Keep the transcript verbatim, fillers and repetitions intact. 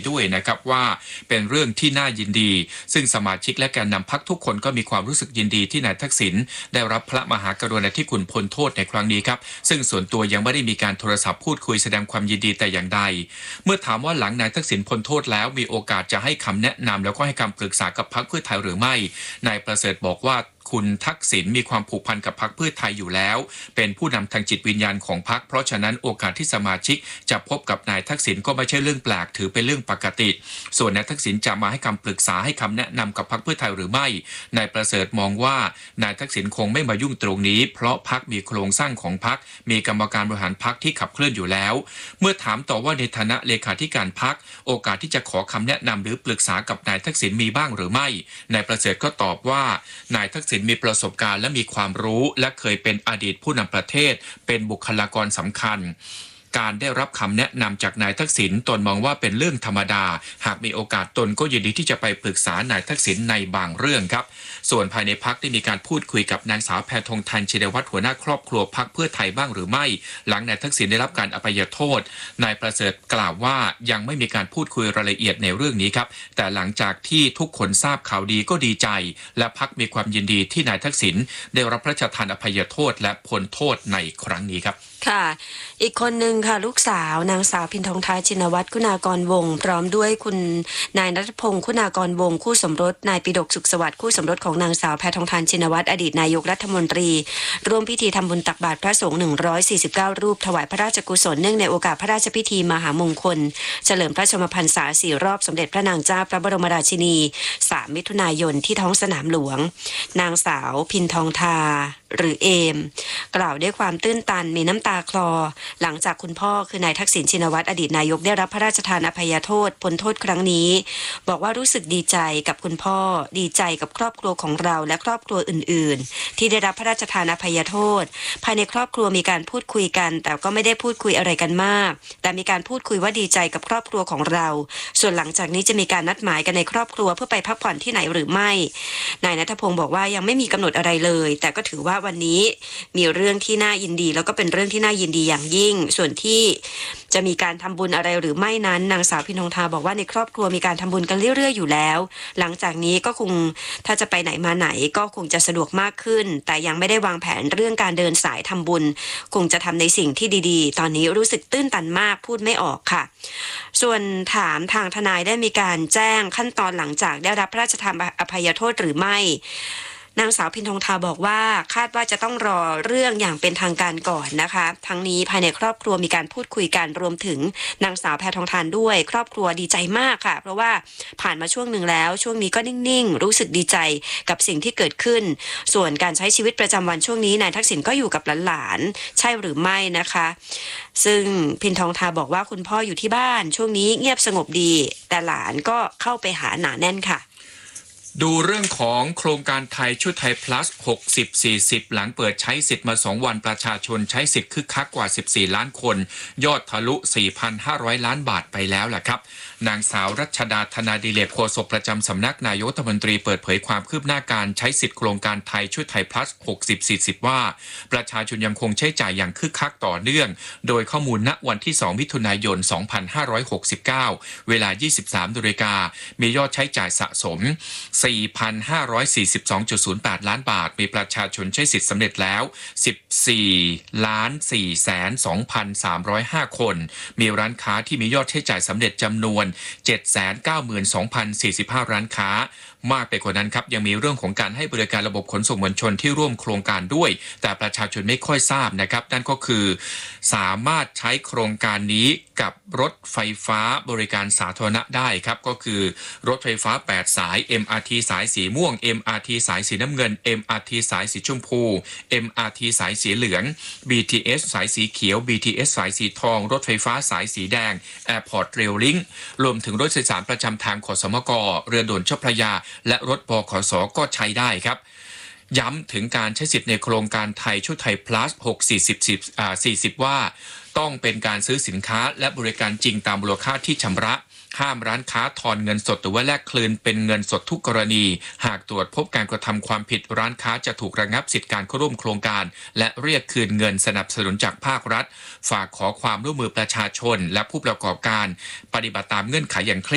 ด้วยนะครับว่าเป็นเรื่องที่น่ายินดีซึ่งสมาชิกและแกนนำพรรคทุกคนก็มีความรู้สึกยินดีที่นายทักษิณได้รับพระมหากรุณาธิคุณพ้นโทษในครั้งนี้ครับซึ่งส่วนตัวยังไม่ได้มีการโทรศัพท์พูดคุยแสดงความยินดีแต่อย่างใดเมื่อถามว่าหลังนายทักษิณพ้นโทษแล้วมีโอกาสจะให้คำแนะนำแล้วก็ให้คำปรึกษากับพรรคเพื่อไทยหรือไม่นายประเสริฐบอกว่าคุณทักษิณมีความผูกพันกับพรรคเพื่อไทยอยู่แล้วเป็นผู้นำทางจิตวิญญาณของพรรคเพราะฉะนั้นโอกาสที่สมาชิกจะพบกับนายทักษิณก็ไม่ใช่เรื่องแปลกถือเป็นเรื่องปกติส่วนนายทักษิณจะมาให้คำปรึกษาให้คำแนะนำกับพรรคเพื่อไทยหรือไม่นายประเสริฐมองว่านายทักษิณคงไม่มายุ่งตรงนี้เพราะพรรคมีโครงสร้างของพรรคมีกรรมการบริหารพรรคที่ขับเคลื่อนอยู่แล้วเมื่อถามต่อว่าในฐานะเลขาธิการพรรคโอกาสที่จะขอคำแนะนำหรือปรึกษากับนายทักษิณมีบ้างหรือไม่นายประเสริฐก็ตอบว่านายทักษิณมีประสบการณ์และมีความรู้และเคยเป็นอดีตผู้นำประเทศเป็นบุคลากรสำคัญการได้รับคำแนะนำจากนายทักษิณตนมองว่าเป็นเรื่องธรรมดาหากมีโอกาสตนก็ยินดีที่จะไปปรึกษานายทักษิณในบางเรื่องครับส่วนภายในพรรคได้มีการพูดคุยกับนางสาวแพทองธรชินวัตรหัวหน้าครอบครัวพรรคเพื่อไทยบ้างหรือไม่หลังนายทักษิณได้รับการอภัยโทษนายประเสริฐกล่าวว่ายังไม่มีการพูดคุยรายละเอียดในเรื่องนี้ครับแต่หลังจากที่ทุกคนทราบข่าวดีก็ดีใจและพรรคมีความยินดีที่นายทักษิณได้รับพระราชทานอภัยโทษและพ้นโทษในครั้งนี้ครับค่ะอีกคนหนึ่งค่ะลูกสาวนางสาวพินทองทาชินวัตรคุณากรวงศ์พร้อมด้วยคุณนายณัฐพงศ์คุณากรวงศ์คู่สมรสนายปิฎกสุขสวัสดิ์คู่สมรสของนางสาวแพทองธรชินวัตรอดีตนายกรัฐมนตรีร่วมพิธีทำบุญตักบาตรพระสงฆ์หนึ่งร้อยสี่สิบเก้ารูปถวายพระราชกุศลเนื่องในโอกาสพระราชพิธีมหามงคลเฉลิมพระชนมพรรษาสี่รอบสมเด็จพระนางเจ้าพระบรมราชินีสามมิถุนายนที่ท้องสนามหลวงนางสาวพินทองทาหรือเอมกล่าวด้วยความตื้นตันมีน้ำตาคลอหลังจากคุณพ่อคือนายทักษิณชินวัตรอดีตนายกได้รับพระราชทานอภัยโทษพ้นโทษครั้งนี้บอกว่ารู้สึกดีใจกับคุณพ่อดีใจกับครอบครัวของเราและครอบครัวอื่นๆที่ได้รับพระราชทานอภัยโทษภายในครอบครัวมีการพูดคุยกันแต่ก็ไม่ได้พูดคุยอะไรกันมากแต่มีการพูดคุยว่าดีใจกับครอบครัวของเราส่วนหลังจากนี้จะมีการนัดหมายกันในครอบครัวเพื่อไปพักผ่อนที่ไหนหรือไม่นายณัฐพงศ์บอกว่ายังไม่มีกำหนดอะไรเลยแต่ก็ถือว่าวันนี้มีเรื่องที่น่ายินดีแล้วก็เป็นเรื่องที่น่ายินดีอย่างยิ่งส่วนที่จะมีการทำบุญอะไรหรือไม่นั้นนางสาวพินทองทาบอกว่าในครอบครัวมีการทำบุญกันเรื่อยๆอยู่แล้วหลังจากนี้ก็คงถ้าจะไปไหนมาไหนก็คงจะสะดวกมากขึ้นแต่ยังไม่ได้วางแผนเรื่องการเดินสายทำบุญคงจะทำในสิ่งที่ดีๆตอนนี้รู้สึกตื้นตันมากพูดไม่ออกค่ะส่วนถามทางทนายได้มีการแจ้งขั้นตอนหลังจากได้รับพระราชทานอภัยโทษหรือไม่นางสาวพินทองทาบอกว่าคาดว่าจะต้องรอเรื่องอย่างเป็นทางการก่อนนะคะทั้งนี้ภายในครอบครัวมีการพูดคุยกันรวมถึงนางสาวแพทองทานด้วยครอบครัวดีใจมากค่ะเพราะว่าผ่านมาช่วงหนึ่งแล้วช่วงนี้ก็นิ่งๆรู้สึกดีใจกับสิ่งที่เกิดขึ้นส่วนการใช้ชีวิตประจำวันช่วงนี้นายทักษิณก็อยู่กับหลานๆใช่หรือไม่นะคะซึ่งพินทองทาบอกว่าคุณพ่ออยู่ที่บ้านช่วงนี้เงียบสงบดีแต่หลานก็เข้าไปหาหนาแน่นค่ะดูเรื่องของโครงการไทยชุดไทย plus หกสิบ สี่สิบ หลังเปิดใช้สิทธิ์มาสองวันประชาชนใช้สิทธิ์คึกคักกว่าสิบสี่ล้านคนยอดทะลุ สี่พันห้าร้อย ล้านบาทไปแล้วล่ะครับนางสาวรัชดาธนาดิเลกโฆษกประจำสำนักนายกรัฐมนตรีเปิดเผยความคืบหน้าการใช้สิทธิ์โครงการไทยชุดไทย plus หกสิบ สี่สิบ ว่าประชาชนยังคงใช้จ่ายอย่างคึกคักต่อเนื่องโดยข้อมูลณวันที่สองมิถุนายนสองพันห้าร้อยหกสิบเก้าเวลา ยี่สิบสามนาฬิกามียอดใช้จ่ายสะสม สี่พันห้าร้อยสี่สิบสองจุดศูนย์แปด ล้านบาทมีประชาชนใช้สิทธิ์สำเร็จแล้ว สิบสี่ล้านสี่แสนสองพันสามร้อยห้า คนมีร้านค้าที่มียอดใช้จ่ายสำเร็จจำนวน เจ็ดแสนเก้าหมื่นสองพันสี่สิบห้า ร้านค้ามากไปกว่านั้นครับยังมีเรื่องของการให้บริการระบบขนส่งมวลชนที่ร่วมโครงการด้วยแต่ประชาชนไม่ค่อยทราบนะครับนั่นก็คือสามารถใช้โครงการนี้กับรถไฟฟ้าบริการสาธารณะได้ครับก็คือรถไฟฟ้าแปดสาย เอ็ม อาร์ ที สายสีม่วง เอ็ม อาร์ ที สายสีน้ำเงิน เอ็ม อาร์ ที สายสีชมพู เอ็ม อาร์ ที สายสีเหลือง บี ที เอส สายสีเขียว บี ที เอส สายสีทองรถไฟฟ้าสายสีแดง Airport Rail Link รวมถึงรถโดยสารประจำทางขสมกเรือด่วนเจ้าพระยาและรถบขสก็ใช้ได้ครับย้ำถึงการใช้สิทธิ์ในโครงการไทยชุดไทย plus หก สี่ สิบ สี่สิบ ว่าต้องเป็นการซื้อสินค้าและบริการจริงตามมูลค่าที่ชำระห้ามร้านค้าทอนเงินสดหรือว่าแลกคืนเป็นเงินสดทุกกรณีหากตรวจพบการกระทำความผิดร้านค้าจะถูกระงับสิทธิการเข้าร่วมโครงการและเรียกคืนเงินสนับสนุนจากภาครัฐฝากขอความร่วมมือประชาชนและผู้ประกอบการปฏิบัติตามเงื่อนไขอย่างเคร่ง